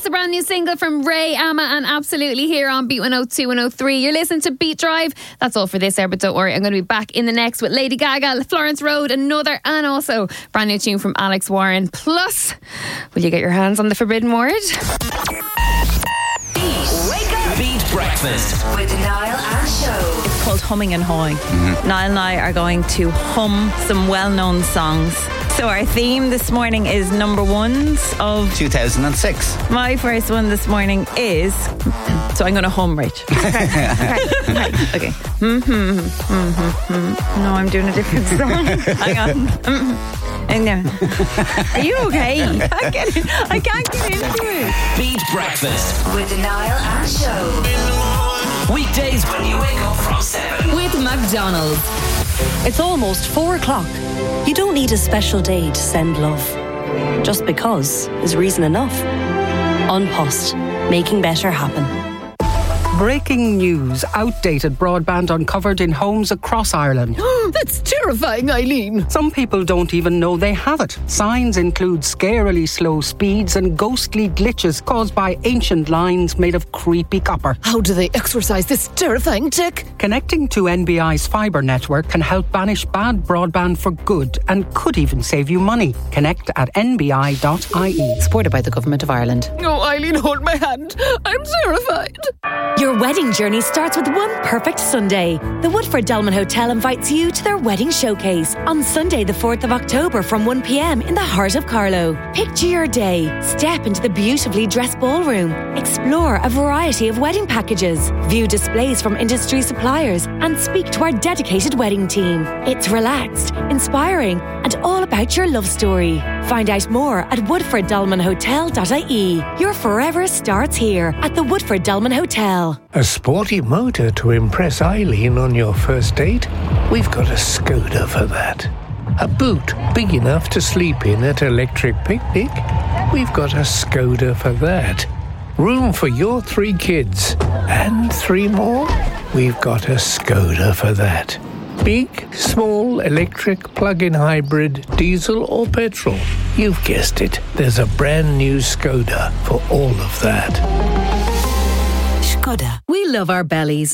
a brand new single from Ray, Amma and Absolutely here on Beat 102 103. You're listening to Beat Drive. That's all for this hour, but don't worry, I'm going to be back in the next with Lady Gaga, Florence Road, another, and also brand new tune from Alex Warren. Plus, will you get your hands on the forbidden word? Wake up! Beat Breakfast with Niall and Show. It's called Humming and Hawing. Niall and I are going to hum some well-known songs. So our theme this morning is number ones of 2006. My first one this morning is, so I'm going to hum, Rach. Okay. No, I'm doing a different song. Hang on. Are you okay? I can't get into it. Beat Breakfast with Niall and Show. Weekdays when you wake up from 7 with McDonald's. It's almost 4 o'clock. You don't need a special day to send love. Just because is reason enough. Unpost, making better happen. Breaking news. Outdated broadband uncovered in homes across Ireland. That's terrifying, Eileen. Some people don't even know they have it. Signs include scarily slow speeds and ghostly glitches caused by ancient lines made of creepy copper. How do they exorcise this terrifying tech? Connecting to NBI's fibre network can help banish bad broadband for good and could even save you money. Connect at nbi.ie. Supported by the Government of Ireland. Oh, Eileen, hold my hand. I'm terrified. Your wedding journey starts with one perfect Sunday. The Woodford Delman Hotel invites you to their wedding showcase on Sunday the 4th of October from 1 p.m. in the heart of Carlow. Picture your day. Step into the beautifully dressed ballroom. Explore a variety of wedding packages. View displays from industry suppliers and speak to our dedicated wedding team. It's relaxed, inspiring and all about your love story. Find out more at woodforddalmanhotel.ie. Your forever starts here at the Woodford Delman Hotel. A sporty motor to impress Eileen on your first date? We've got a Skoda for that. A boot big enough to sleep in at Electric Picnic? We've got a Skoda for that. Room for your 3 kids and 3 more? We've got a Skoda for that. Big, small, electric, plug-in hybrid, diesel or petrol? You've guessed it. There's a brand new Skoda for all of that. Skoda. We love our bellies,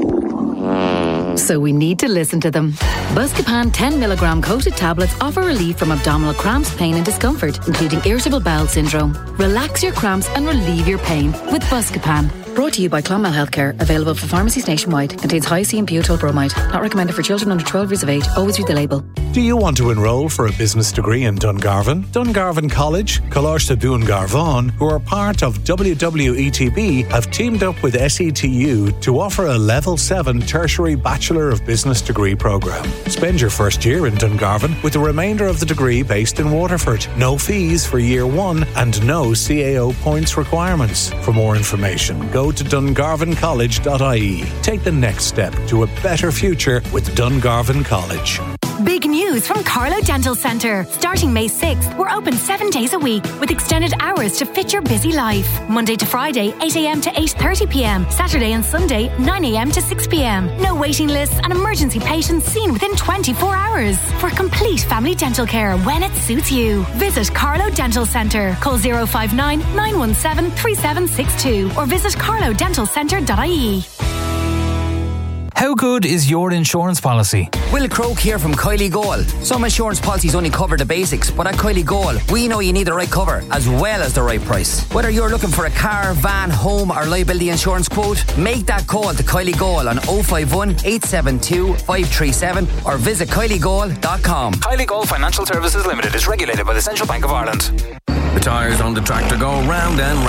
so we need to listen to them. Buscopan 10mg coated tablets offer relief from abdominal cramps, pain and discomfort, including irritable bowel syndrome. Relax your cramps and relieve your pain with Buscopan. Brought to you by Clonmel Healthcare. Available for pharmacies nationwide. Contains high C and butyl bromide. Not recommended for children under 12 years of age. Always read the label. Do you want to enrol for a business degree in Dungarvan? Dungarvan College, Colársa Dún Garvan, who are part of WWETB, have teamed up with SETU to offer a Level 7 Tertiary Bachelor of Business degree programme. Spend your first year in Dungarvan with the remainder of the degree based in Waterford. No fees for year 1 and no CAO points requirements. For more information, go to dungarvancollege.ie. Take the next step to a better future with Dungarvan College. Big news from Carlow Dental Centre. Starting May 6th, we're open 7 days a week with extended hours to fit your busy life. Monday to Friday, 8 a.m. to 8:30 p.m. Saturday and Sunday, 9 a.m. to 6 p.m. No waiting lists and emergency patients seen within 24 hours. For complete family dental care when it suits you. Visit Carlow Dental Centre. Call 059 917 3762 or visit carlowdentalcentre.ie. How good is your insurance policy? Will Croak here from Kylie Goal. Some insurance policies only cover the basics, but at Kylie Goal, we know you need the right cover as well as the right price. Whether you're looking for a car, van, home or liability insurance quote, make that call to Kylie Goal on 051 872 537 or visit kyliegoal.com. Kylie Goal Financial Services Limited is regulated by the Central Bank of Ireland. The tyres on the tractor go round and round.